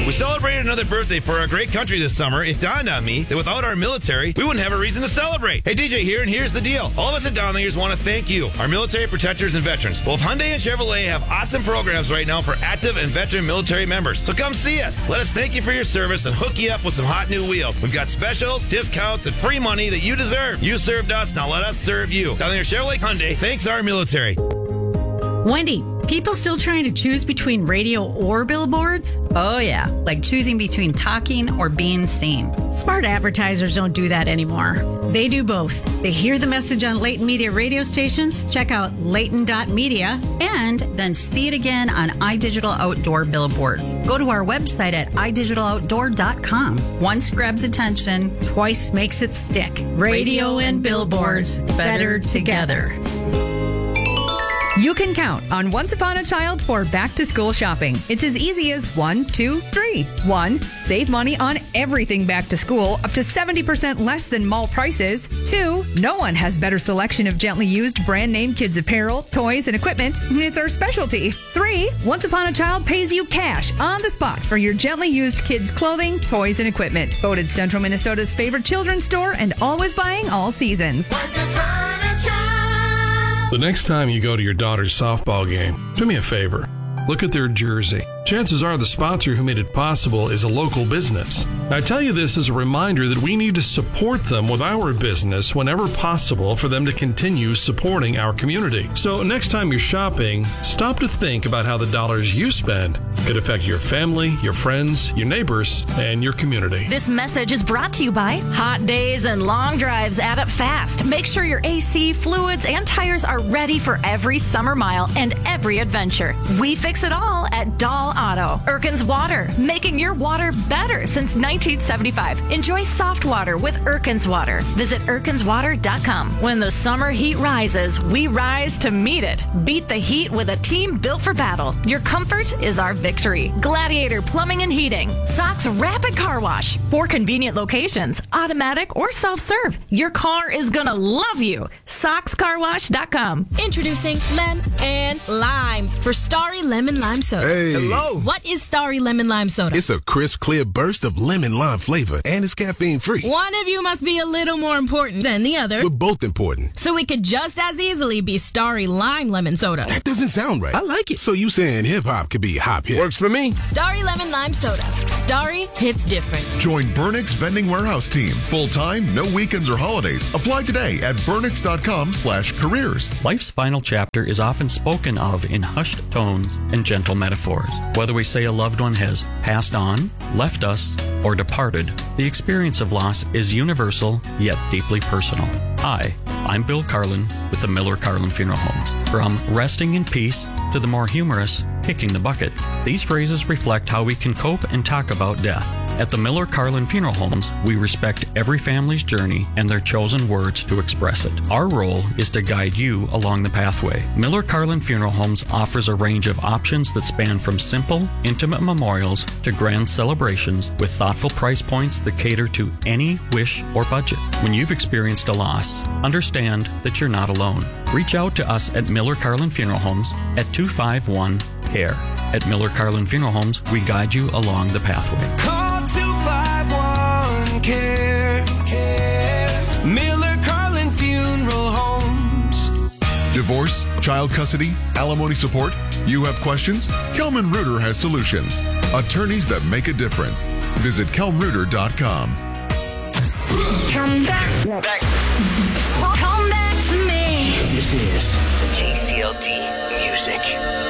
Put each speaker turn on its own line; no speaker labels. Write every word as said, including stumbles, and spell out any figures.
We celebrated another birthday for our great country this summer. It dawned on me that without our military, we wouldn't have a reason to celebrate. Hey, D J here, and here's the deal. All of us at Downlingers want to thank you, our military protectors and veterans. Both Hyundai and Chevrolet have awesome programs right now for active and veteran military members. So come see us. Let us thank you for your service and hook you up with some hot new wheels. We've got specials, discounts, and free money that you deserve. You served us, now let us serve you. Downlinger Chevrolet Hyundai, thanks our military.
Wendy, people still trying to choose between radio or billboards?
Oh, yeah, like choosing between talking or being seen.
Smart advertisers don't do that anymore. They do both. They hear the message on Leighton Media radio stations, check out Leighton dot media,
and then see it again on iDigital Outdoor billboards. Go to our website at i digital outdoor dot com. Once grabs attention,
twice makes it stick. Radio,
radio and billboards, better, better together.
together.
You can count on Once Upon a Child for back-to-school shopping. It's as easy as one, two, three. One, save money on everything back to school, up to seventy percent less than mall prices. Two, no one has better selection of gently used brand-name kids apparel, toys, and equipment. It's our specialty. Three, Once Upon a Child pays you cash on the spot for your gently used kids' clothing, toys, and equipment. Voted Central Minnesota's favorite children's store and always buying all seasons.
Once Upon a Child.
The next time you go to your daughter's softball game, do me a favor. Look at their jersey. Chances are the sponsor who made it possible is a local business. I tell you this as a reminder that we need to support them with our business whenever possible for them to continue supporting our community. So next time you're shopping, stop to think about how the dollars you spend could affect your family, your friends, your neighbors, and your community.
This message is brought to you by hot days and long drives add up fast. Make sure your A C, fluids, and tires are ready for every summer mile and every adventure. We fix it all at Dahl Auto. Erkins Water, making your water better since nineteen seventy-five. Enjoy soft water with Erkins Water. Visit erkins water dot com. When the summer heat rises, we rise to meet it. Beat the heat with a team built for battle. Your comfort is our victory. Gladiator Plumbing and Heating. Sox Rapid Car Wash. Four convenient locations, automatic or self-serve. Your car is gonna love you. sox car wash dot com.
Introducing Lem and Lime for Starry Lemon Lime Soda.
Hey.
Hello. What is Starry Lemon Lime Soda?
It's a crisp, clear burst of lemon lime flavor, and it's caffeine free.
One of you must be a little more important than the other.
We're both important.
So it could just as easily be Starry Lime Lemon Soda.
That doesn't sound right.
I like it.
So you saying hip hop could be hop hip?
Works for me.
Starry Lemon Lime Soda. Starry hits different.
Join Burnix Vending Warehouse Team. Full time, no weekends or holidays. Apply today at burnix dot com slash careers.
Life's final chapter is often spoken of in hushed tones and gentle metaphors. Whether we say a loved one has passed on, left us, or departed, the experience of loss is universal yet deeply personal. Hi, I'm Bill Carlin with the Miller Carlin Funeral Homes. From resting in peace to the more humorous kicking the bucket, these phrases reflect how we can cope and talk about death. At the Miller Carlin Funeral Homes, we respect every family's journey and their chosen words to express it. Our role is to guide you along the pathway. Miller Carlin Funeral Homes offers a range of options that span from simple, intimate memorials to grand celebrations with thoughtful price points that cater to any wish or budget. When you've experienced a loss, understand that you're not alone. Reach out to us at Miller Carlin Funeral Homes at two five one care. At Miller Carlin Funeral Homes, we guide you along the pathway.
Call two five one care. care. Miller Carlin Funeral Homes.
Divorce, child custody, alimony support. You have questions? Kelman Reuter has solutions. Attorneys that make a difference. Visit kelm reuter dot com.
Come back. back. Come back to me.
This is K C L D Music.